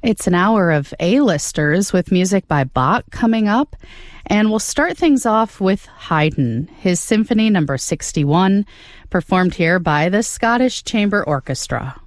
It's an hour of A-listers with music by Bach coming up. And we'll start things off with Haydn, his Symphony No. 61, performed here by the Scottish Chamber Orchestra.